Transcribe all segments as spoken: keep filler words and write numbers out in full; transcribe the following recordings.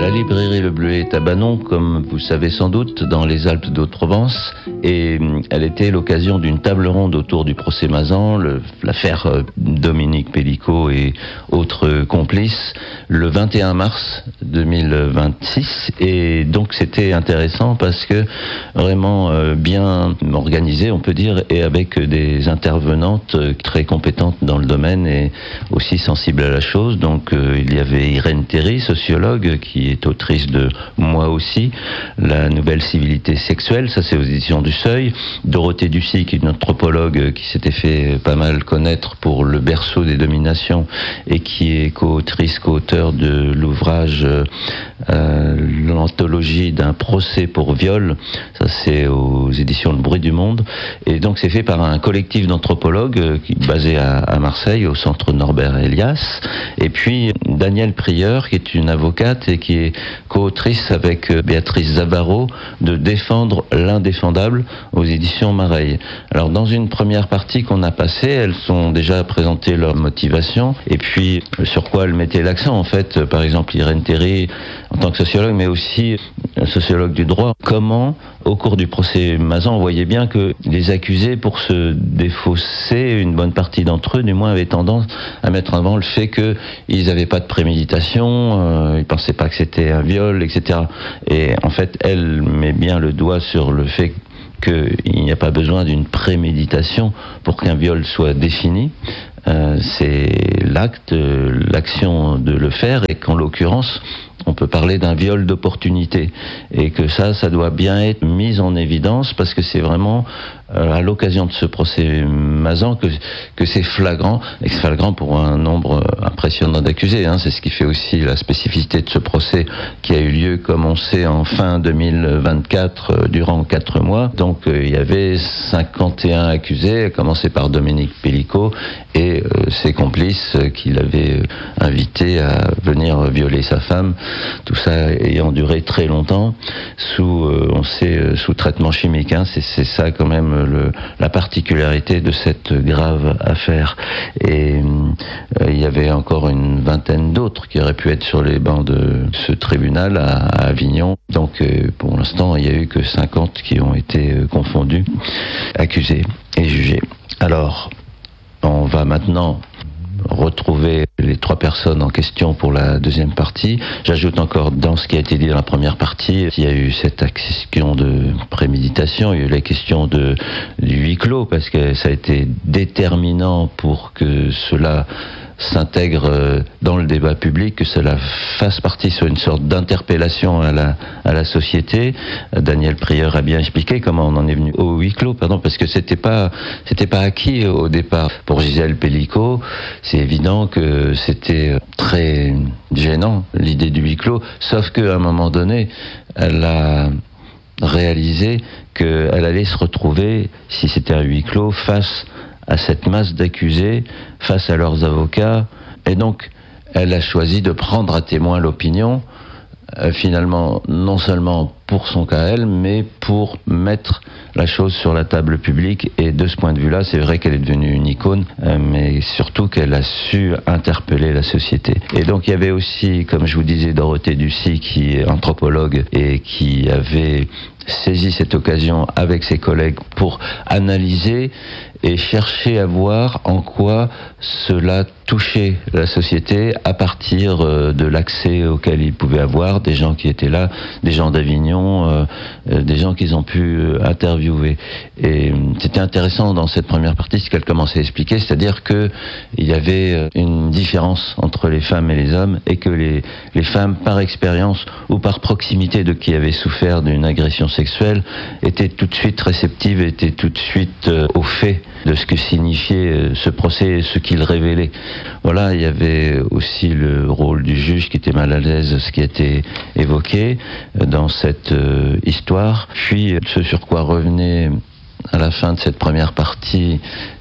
La librairie Le Bleuet est à Banon, comme vous savez sans doute, dans les Alpes d'Haute-Provence, et elle était l'occasion d'une table ronde autour du procès Mazan, le, l'affaire Dominique Pellicot et autres complices, le vingt et un mars deux mille vingt-six, et donc c'était intéressant parce que vraiment euh, bien organisé, on peut dire, et avec des intervenantes très compétentes dans le domaine et aussi sensibles à la chose. Donc euh, il y avait Irène Théry, sociologue, qui est autrice de Moi aussi, la nouvelle civilité sexuelle, ça c'est aux éditions du Seuil. Dorothée Ducy, qui est une anthropologue qui s'était fait pas mal connaître pour Le berceau des dominations et qui est co-autrice, co-auteur de l'ouvrage euh, l'anthologie d'un procès pour viol, ça c'est aux éditions Le Bruit du Monde, et donc c'est fait par un collectif d'anthropologues euh, qui basé à, à Marseille, au centre Norbert Elias, et puis Danielle Prieur, qui est une avocate et qui est co-autrice avec Béatrice Zabarro de Défendre l'indéfendable aux éditions Mareil. Alors dans une première partie qu'on a passée, elles ont déjà présenté leur motivation et puis sur quoi elles mettaient l'accent en fait. Par exemple Irène Théry en tant que sociologue, mais aussi sociologue du droit. Comment au cours du procès Mazan, on voyait bien que les accusés, pour se défausser, une bonne partie d'entre eux du moins avaient tendance à mettre en avant le fait qu'ils n'avaient pas de préméditation, euh, ils pensaient pas que c'était un viol, et cetera. Et en fait, elle met bien le doigt sur le fait qu'il n'y a pas besoin d'une préméditation pour qu'un viol soit défini. Euh, c'est l'acte, l'action de le faire, et qu'en l'occurrence, on peut parler d'un viol d'opportunité, et que ça, ça doit bien être mis en évidence, parce que c'est vraiment euh, à l'occasion de ce procès Mazan que, que c'est flagrant, et c'est flagrant pour un nombre impressionnant d'accusés, hein. C'est ce qui fait aussi la spécificité de ce procès qui a eu lieu, comme on sait, en fin deux mille vingt-quatre, euh, durant quatre mois. Donc euh, il y avait cinquante et un accusés, à commencer par Dominique Pellicot et euh, ses complices euh, qui l'avaient euh, invité à venir violer sa femme. Tout ça ayant duré très longtemps, sous, euh, on sait, euh, sous traitement chimique. Hein. C'est, c'est ça quand même le, la particularité de cette grave affaire. Et euh, il y avait encore une vingtaine d'autres qui auraient pu être sur les bancs de ce tribunal à, à Avignon. Donc euh, pour l'instant, il n'y a eu que cinquante qui ont été euh, confondus, accusés et jugés. Alors, on va maintenant retrouver les trois personnes en question pour la deuxième partie. J'ajoute encore, dans ce qui a été dit dans la première partie, il y a eu cette question de préméditation, il y a eu la question de, du huis clos, parce que ça a été déterminant pour que cela s'intègre dans le débat public, que cela fasse partie sur une sorte d'interpellation à la, à la société. Danielle Prieur a bien expliqué comment on en est venu au huis clos, pardon, parce que c'était pas, c'était pas acquis au départ. Pour Gisèle Pellicot, c'est évident que c'était très gênant, l'idée du huis clos, sauf qu'à un moment donné, elle a réalisé qu'elle allait se retrouver, si c'était un huis clos, face à cette masse d'accusés, face à leurs avocats, et donc elle a choisi de prendre à témoin l'opinion, euh, finalement non seulement pour son cas elle, mais pour mettre la chose sur la table publique. Et de ce point de vue-là, c'est vrai qu'elle est devenue une icône, euh, mais surtout qu'elle a su interpeller la société. Et donc il y avait aussi, comme je vous disais, Dorothée Ducy, qui est anthropologue et qui avait saisi cette occasion avec ses collègues pour analyser et chercher à voir en quoi cela touchait la société à partir de l'accès auquel ils pouvaient avoir, des gens qui étaient là, des gens d'Avignon, euh, des gens qu'ils ont pu interviewer. Et c'était intéressant dans cette première partie ce qu'elle commençait à expliquer, c'est-à-dire que il y avait une différence entre les femmes et les hommes, et que les, les femmes, par expérience ou par proximité de qui avaient souffert d'une agression sexuelle, étaient tout de suite réceptives, étaient tout de suite euh, au fait de ce que signifiait ce procès et ce qu'il révélait. Voilà, il y avait aussi le rôle du juge qui était mal à l'aise, ce qui a été évoqué dans cette euh, histoire. Puis ce sur quoi revenait à la fin de cette première partie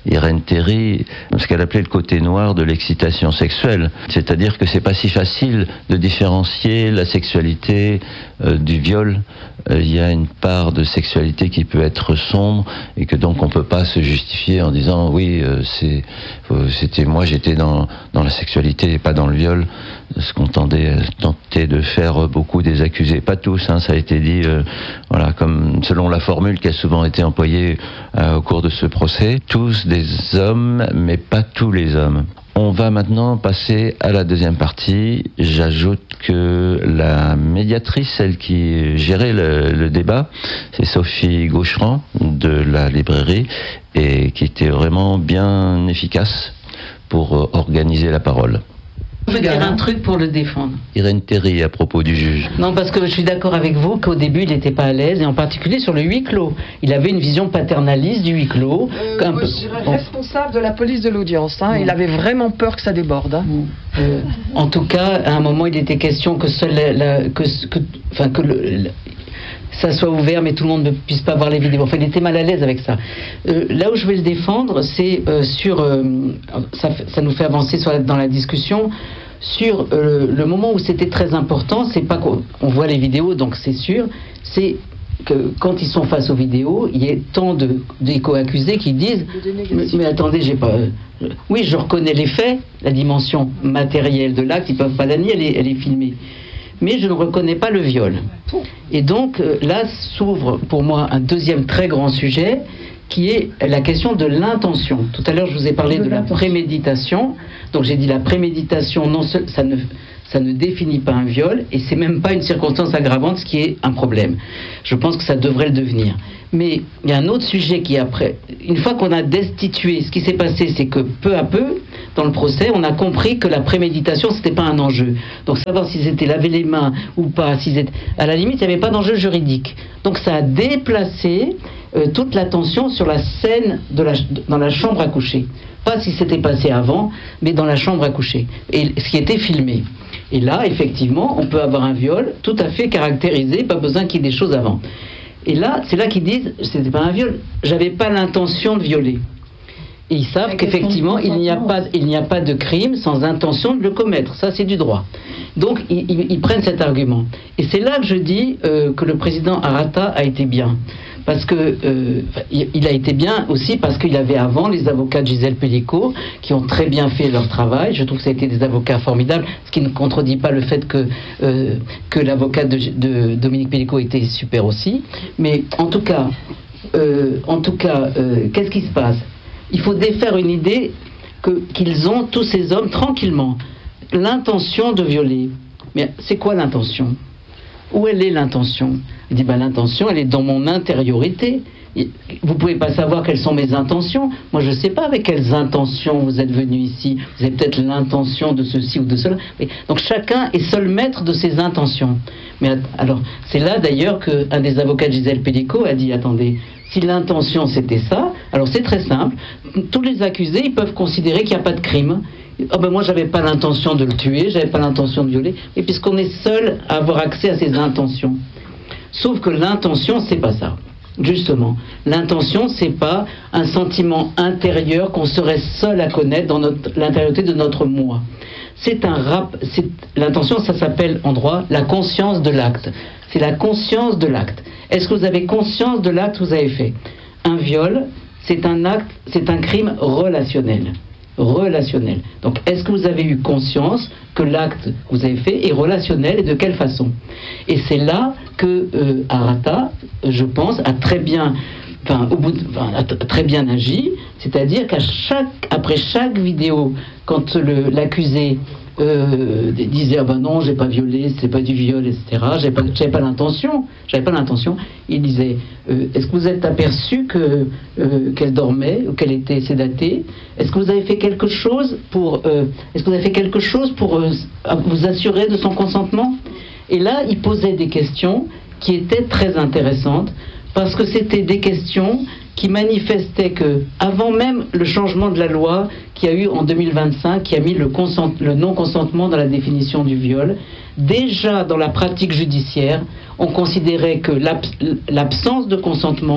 Irène Théry, ce qu'elle appelait le côté noir de l'excitation sexuelle. C'est-à-dire que c'est pas si facile de différencier la sexualité euh, du viol. Euh, il y a une part de sexualité qui peut être sombre et que donc on peut pas se justifier en disant oui, euh, c'est, c'était moi, j'étais dans, dans la sexualité et pas dans le viol. Ce qu'on tentait, tentait de faire beaucoup des accusés. Pas tous, hein, ça a été dit, euh, voilà, comme selon la formule qui a souvent été employée euh, au cours de ce procès, tous des hommes, mais pas tous les hommes. On va maintenant passer à la deuxième partie. J'ajoute que la médiatrice, celle qui gérait le, le débat, c'est Sophie Gaucheran de la librairie et qui était vraiment bien efficace pour organiser la parole. Je veux dire un truc pour le défendre. Irène Théry, à propos du juge. Non, parce que je suis d'accord avec vous qu'au début, il n'était pas à l'aise, et en particulier sur le huis clos. Il avait une vision paternaliste du huis clos. Euh, moi, peu... je dirais responsable de la police de l'audience. Hein. Mmh. Il avait vraiment peur que ça déborde. Hein. Mmh. Euh, en tout cas, à un moment, il était question que seul la, la, que, que, enfin, que le, le, ça soit ouvert, mais tout le monde ne puisse pas voir les vidéos. Enfin, il était mal à l'aise avec ça. Euh, là où je vais le défendre, c'est euh, sur... Euh, ça, ça nous fait avancer sur la, dans la discussion... Sur euh, le moment où c'était très important, c'est pas qu'on on voit les vidéos, donc c'est sûr, c'est que quand ils sont face aux vidéos, il y a tant de, d'éco-accusés qui disent mais, mais attendez, j'ai pas... Euh, oui, je reconnais les faits, la dimension matérielle de l'acte, ils peuvent pas la nier, elle est, elle est filmée. Mais je ne reconnais pas le viol. Et donc euh, là s'ouvre pour moi un deuxième très grand sujet, qui est la question de l'intention. Tout à l'heure, je vous ai parlé de, de la préméditation. Donc j'ai dit la préméditation, non, ça ne, ça ne définit pas un viol, et c'est même pas une circonstance aggravante, ce qui est un problème. Je pense que ça devrait le devenir. Mais il y a un autre sujet qui, après, une fois qu'on a destitué, ce qui s'est passé, c'est que peu à peu, dans le procès, on a compris que la préméditation, c'était pas un enjeu. Donc savoir s'ils étaient lavé les mains ou pas, s'ils étaient... à la limite, il n'y avait pas d'enjeu juridique. Donc ça a déplacé euh, toute l'attention sur la scène de la, dans la chambre à coucher. Pas ce qui s'était passé avant, mais dans la chambre à coucher. Et ce qui était filmé. Et là, effectivement, on peut avoir un viol tout à fait caractérisé, pas besoin qu'il y ait des choses avant. Et là, c'est là qu'ils disent, c'était pas un viol, j'avais pas l'intention de violer. Et ils savent qu'effectivement, il n'y a pas, il n'y a pas de crime sans intention de le commettre. Ça, c'est du droit. Donc, ils, ils, ils prennent cet argument. Et c'est là que je dis euh, que le président Arata a été bien. Parce que euh, il a été bien aussi parce qu'il avait avant les avocats de Gisèle Pelicot qui ont très bien fait leur travail. Je trouve que ça a été des avocats formidables, ce qui ne contredit pas le fait que euh, que l'avocat de, de Dominique Pelicot était super aussi. Mais en tout cas, euh, en tout cas, euh, qu'est-ce qui se passe ? Il faut défaire une idée que qu'ils ont tous ces hommes tranquillement l'intention de violer. Mais c'est quoi l'intention ? Où elle est l'intention ? Il dit, ben, l'intention, elle est dans mon intériorité. Vous ne pouvez pas savoir quelles sont mes intentions. Moi, je ne sais pas avec quelles intentions vous êtes venu ici. Vous avez peut-être l'intention de ceci ou de cela. Mais, donc, chacun est seul maître de ses intentions. Mais alors, c'est là d'ailleurs qu'un des avocats de Gisèle Pelicot a dit, attendez, si l'intention c'était ça, alors c'est très simple. Tous les accusés, ils peuvent considérer qu'il n'y a pas de crime. Oh ben moi j'avais pas l'intention de le tuer, j'avais pas l'intention de violer, et puisqu'on est seul à avoir accès à ses intentions. Sauf que l'intention c'est pas ça, justement. L'intention c'est pas un sentiment intérieur qu'on serait seul à connaître dans notre, l'intériorité de notre moi. C'est un rap, c'est, l'intention ça s'appelle en droit la conscience de l'acte. C'est la conscience de l'acte. Est-ce que vous avez conscience de l'acte que vous avez fait ? Un viol, c'est un acte, c'est un crime relationnel. Relationnel. Donc, est-ce que vous avez eu conscience que l'acte que vous avez fait est relationnel et de quelle façon ? Et c'est là que euh, Arata, je pense, a très bien, enfin, au bout de, enfin, a t- très bien agi, c'est-à-dire qu'à chaque, après chaque vidéo, quand le, l'accusé euh, disait ah ben non, j'ai pas violé, c'est pas du viol, et cetera. J'avais pas, j'avais pas l'intention, j'avais pas l'intention. Il disait euh, est-ce que vous êtes aperçu que euh, qu'elle dormait ou qu'elle était sédatée ? Est-ce que vous avez fait quelque chose pour euh, est-ce que vous avez fait quelque chose pour euh, vous assurer de son consentement ? Et là, il posait des questions qui étaient très intéressantes parce que c'était des questions qui manifestait que, avant même le changement de la loi qui a eu en deux mille vingt-cinq, qui a mis le, consent, le non-consentement dans la définition du viol, déjà dans la pratique judiciaire, on considérait que l'ab, l'absence de consentement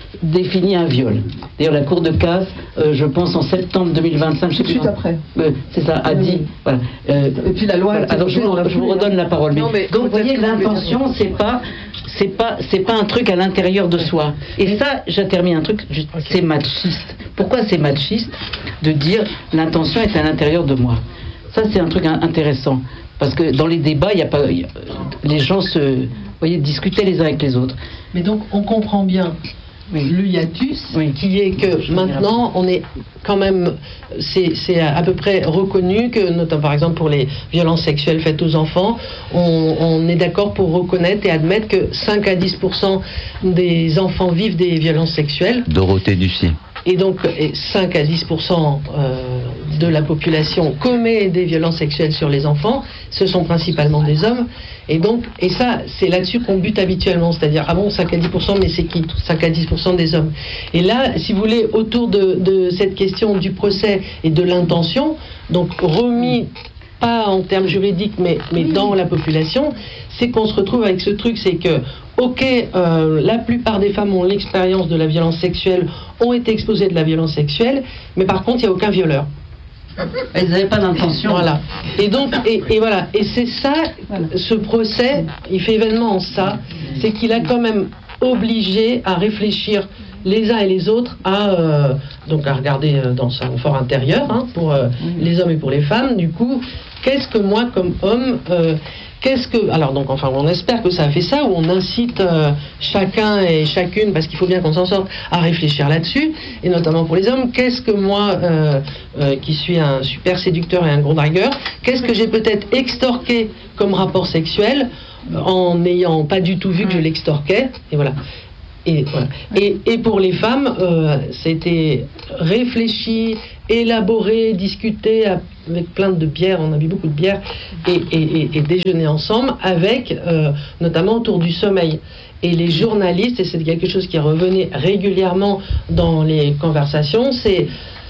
définit un viol. D'ailleurs, la Cour de casse, euh, je pense en septembre deux mille vingt-cinq, je sais Tout de suite plus, après. euh, c'est ça, a dit. Voilà. Euh, Et puis la loi. voilà. Alors, je, vous, je vous redonne la parole. Mais, Non, mais donc, vous voyez, peut-être que vous l'intention, voulez c'est pas, c'est pas, c'est pas un truc à l'intérieur de soi. Et ça, j'ai terminé un truc. juste, C'est machiste. Pourquoi c'est machiste de dire l'intention est à l'intérieur de moi? Ça, c'est un truc intéressant. Parce que dans les débats, il y a pas, y a, les gens se, vous voyez, discutaient les uns avec les autres. Mais donc, on comprend bien Oui. le hiatus, Oui. qui est que Je maintenant, on est quand même, c'est, c'est à peu près reconnu que, notamment par exemple pour les violences sexuelles faites aux enfants, on, on est d'accord pour reconnaître et admettre que cinq à dix pour cent des enfants vivent des violences sexuelles. Dorothée Ducy. Et donc, et cinq à dix pour cent euh, de la population commet des violences sexuelles sur les enfants. Ce sont principalement des hommes. Et donc, et ça, c'est là-dessus qu'on bute habituellement. C'est-à-dire, ah bon, cinq à dix pour cent, mais c'est qui? cinq à dix pour cent des hommes. Et là, si vous voulez, autour de, de cette question du procès et de l'intention, donc remis pas en termes juridiques, mais, mais dans la population, c'est qu'on se retrouve avec ce truc, c'est que, ok, euh, la plupart des femmes ont l'expérience de la violence sexuelle, ont été exposées de la violence sexuelle, mais par contre, il n'y a aucun violeur. Elles n'avaient pas d'intention. Voilà. Et donc, et, et voilà. Et c'est ça, voilà. Ce procès, il fait événement en ça, c'est qu'il a quand même obligé à réfléchir les uns et les autres à euh, donc à regarder dans son fort intérieur, hein, pour euh, les hommes et pour les femmes. Du coup, qu'est-ce que moi, comme homme, euh, qu'est-ce que alors donc enfin on espère que ça a fait ça, où on incite euh, chacun et chacune, parce qu'il faut bien qu'on s'en sorte, à réfléchir là-dessus, et notamment pour les hommes. Qu'est-ce que moi, euh, euh, qui suis un super séducteur et un gros dragueur, qu'est-ce que j'ai peut-être extorqué comme rapport sexuel en n'ayant pas du tout vu que je l'extorquais, et voilà. Et, voilà. Et, et pour les femmes, euh, c'était réfléchi, élaboré, discuté avec plein de bières, on a bu beaucoup de bières, et, et, et déjeuner ensemble, avec euh, notamment autour du sommeil. Et les journalistes, et c'est quelque chose qui revenait régulièrement dans les conversations, c'est...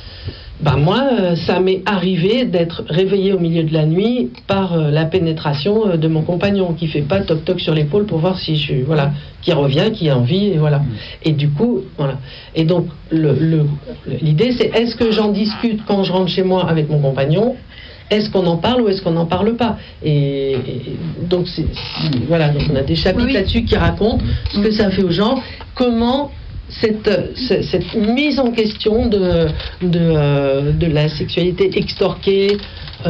Ben moi, euh, ça m'est arrivé d'être réveillée au milieu de la nuit par euh, la pénétration euh, de mon compagnon, qui fait pas toc toc sur l'épaule pour voir si je suis, voilà, qui revient, qui a envie, et voilà. Et du coup, voilà. Et donc, le, le, l'idée, c'est est-ce que j'en discute quand je rentre chez moi avec mon compagnon? Est-ce qu'on en parle ou est-ce qu'on n'en parle pas? Et, et donc, c'est, c'est, voilà, donc on a des chapitres oui. là-dessus qui racontent ce que ça fait aux gens, comment Cette, cette mise en question de, de, de la sexualité extorquée.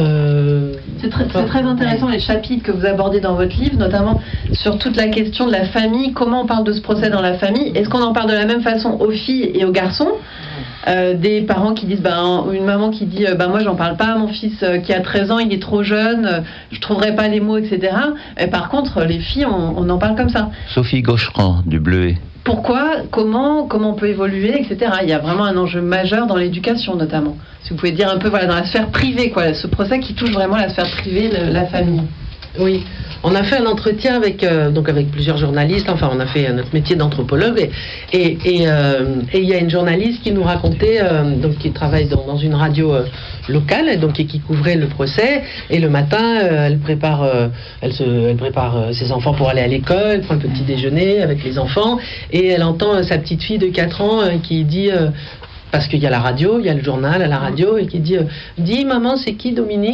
Euh, c'est, très, c'est très intéressant les chapitres que vous abordez dans votre livre, notamment sur toute la question de la famille. Comment on parle de ce procès dans la famille? Est-ce qu'on en parle de la même façon aux filles et aux garçons? Euh, des parents qui disent, ben, une maman qui dit, ben, moi j'en parle pas, mon fils euh, qui a treize ans, il est trop jeune, euh, je trouverai pas les mots, et cetera. Et par contre, les filles, on, on en parle comme ça. Sophie Gaucherand, du Bleuet. Pourquoi, comment, comment on peut évoluer, et cetera. Il y a vraiment un enjeu majeur dans l'éducation, notamment. Si vous pouvez dire un peu, voilà, dans la sphère privée, quoi, ce procès qui touche vraiment la sphère privée, le, la famille. Oui, on a fait un entretien avec euh, donc avec plusieurs journalistes. Enfin, on a fait notre métier d'anthropologue, et et et il euh, y a une journaliste qui nous racontait, euh, donc qui travaille dans, dans une radio euh, locale, et donc et qui couvrait le procès. Et le matin, euh, elle prépare, euh, elle se, elle prépare euh, ses enfants pour aller à l'école, elle prend le petit déjeuner avec les enfants, et elle entend euh, sa petite fille de quatre ans euh, qui dit. Euh, parce qu'il y a la radio, il y a le journal à la radio, et qui dit euh, « Dis maman, c'est qui Dominique ?»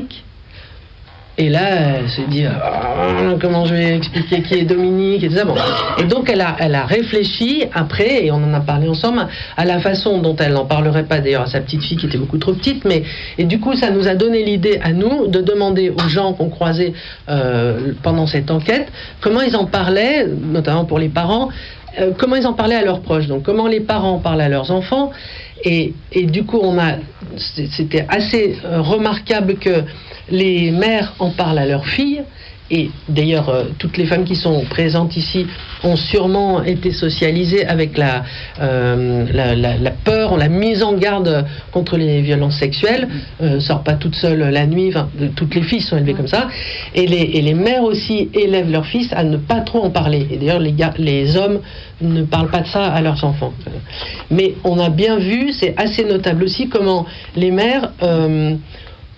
Et là, elle se dit oh, comment je vais expliquer qui est Dominique et tout ça. Bon. Et donc elle a, elle a réfléchi après, et on en a parlé ensemble, à la façon dont elle n'en parlerait pas d'ailleurs à sa petite fille qui était beaucoup trop petite. Mais et du coup, ça nous a donné l'idée à nous de demander aux gens qu'on croisait euh, pendant cette enquête comment ils en parlaient, notamment pour les parents. Euh, comment ils en parlaient à leurs proches, donc comment les parents parlent à leurs enfants, et, et du coup on a, c'était assez euh, remarquable que les mères en parlent à leurs filles, et d'ailleurs euh, toutes les femmes qui sont présentes ici ont sûrement été socialisées avec la, euh, la, la, la peur, la mise en garde contre les violences sexuelles, euh, sort pas toute seule la nuit, enfin, toutes les filles sont élevées comme ça, et les, et les mères aussi élèvent leurs fils à ne pas trop en parler, et d'ailleurs les, gars, les hommes ne parlent pas de ça à leurs enfants. Mais on a bien vu, c'est assez notable aussi, comment les mères euh,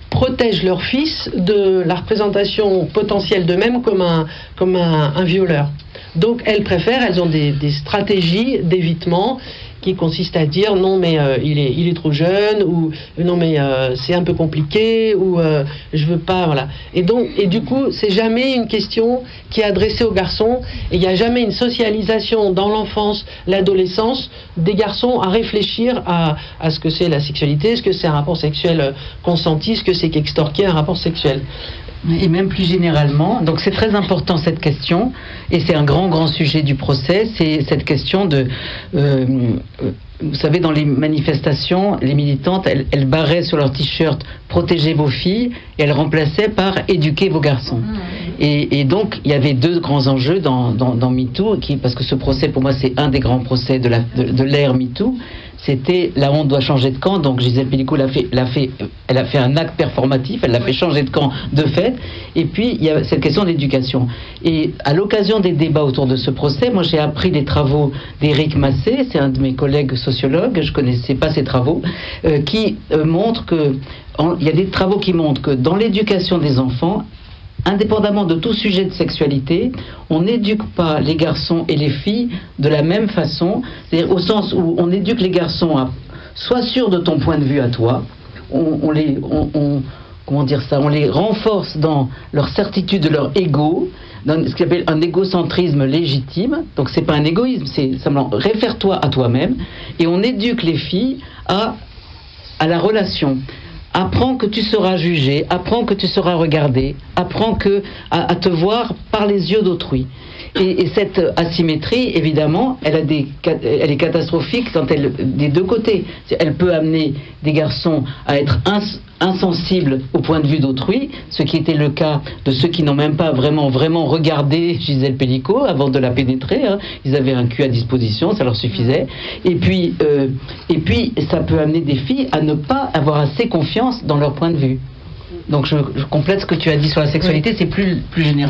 protègent leur fils de la représentation potentielle d'eux-mêmes comme un, comme un, un violeur. Donc elles préfèrent, elles ont des, des stratégies d'évitement qui consistent à dire non mais euh, il est il est trop jeune, ou non mais euh, c'est un peu compliqué, ou euh, je veux pas, voilà. Et donc et du coup c'est jamais une question qui est adressée aux garçons, et il n'y a jamais une socialisation dans l'enfance, l'adolescence des garçons à réfléchir à, à ce que c'est la sexualité, ce que c'est un rapport sexuel consenti, ce que c'est qu'extorquer un rapport sexuel. Et même plus généralement, donc c'est très important cette question, et c'est un grand grand sujet du procès, c'est cette question de, euh, vous savez, dans les manifestations, les militantes, elles, elles barraient sur leur t-shirt « Protégez vos filles » et elles remplaçaient par « Éduquez vos garçons ». Et, et donc il y avait deux grands enjeux dans, dans, dans MeToo, qui, parce que ce procès pour moi c'est un des grands procès de, la, de, de l'ère MeToo. C'était la honte doit changer de camp, donc Gisèle Pelicot l'a fait, l'a fait, elle a fait un acte performatif, elle l'a fait changer de camp de fait. Et puis il y a cette question d'éducation. Et à l'occasion des débats autour de ce procès, moi j'ai appris les travaux d'Éric Massé, c'est un de mes collègues sociologues, je connaissais pas ses travaux, euh, qui euh, montrent que en, il y a des travaux qui montrent que dans l'éducation des enfants, indépendamment de tout sujet de sexualité, on n'éduque pas les garçons et les filles de la même façon, c'est-à-dire au sens où on éduque les garçons à sois sûr de ton point de vue à toi, on, on les, on, on, comment dire ça, on les renforce dans leur certitude de leur ego, dans ce qu'on appelle un égocentrisme légitime, donc c'est pas un égoïsme, c'est simplement réfère-toi à toi-même, et on éduque les filles à, à la relation. Apprends que tu seras jugé, apprends que tu seras regardé, apprends que, à, à te voir par les yeux d'autrui. Et, et cette asymétrie, évidemment, elle, a des, elle est catastrophique quand elle, des deux côtés. Elle peut amener des garçons à être ins, insensibles au point de vue d'autrui, ce qui était le cas de ceux qui n'ont même pas vraiment, vraiment regardé Gisèle Pelicot avant de la pénétrer. Hein. Ils avaient un cul à disposition, ça leur suffisait. Et puis, euh, et puis, ça peut amener des filles à ne pas avoir assez confiance dans leur point de vue. Donc je, je complète ce que tu as dit sur la sexualité, c'est plus, plus général.